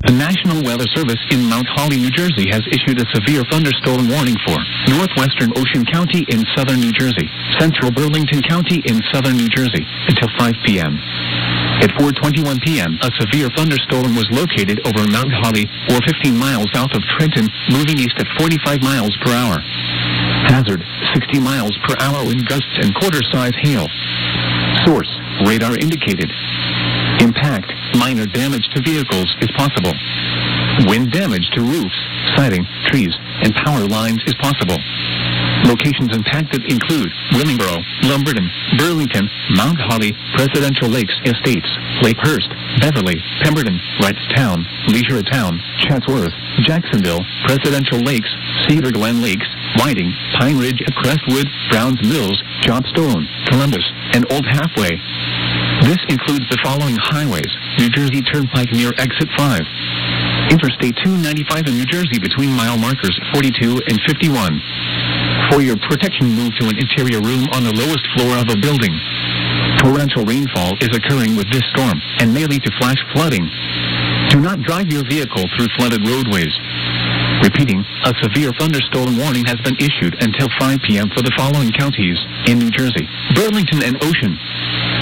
The National Weather Service in Mount Holly, New Jersey has issued a severe thunderstorm warning for northwestern Ocean County in southern New Jersey, central Burlington County in southern New Jersey until 5 p.m. At 4:21 p.m., a severe thunderstorm was located over Mount Holly, or 15 miles south of Trenton, moving east at 45 miles per hour. Hazard, 60 miles per hour wind gusts and quarter-size hail. Source, radar indicated. Impact, minor damage to vehicles is possible. Wind damage to roofs, siding, trees, and power lines is possible. Locations impacted include Willingboro, Lumberton, Burlington, Mount Holly, Presidential Lakes Estates, Lakehurst, Beverly, Pemberton, Wrightstown, Leisuretown, Chatsworth, Jacksonville, Presidential Lakes, Cedar Glen Lakes, Whiting, Pine Ridge at Crestwood, Browns Mills, Johnstone, Columbus, and Old Halfway. This includes the following highways: New Jersey Turnpike near Exit 5, Interstate 295 in New Jersey between mile markers 42 and 51. For your protection, move to an interior room on the lowest floor of a building. Torrential rainfall is occurring with this storm and may lead to flash flooding. Do not drive your vehicle through flooded roadways. Repeating, a severe thunderstorm warning has been issued until 5 p.m. for the following counties in New Jersey: Burlington and Ocean,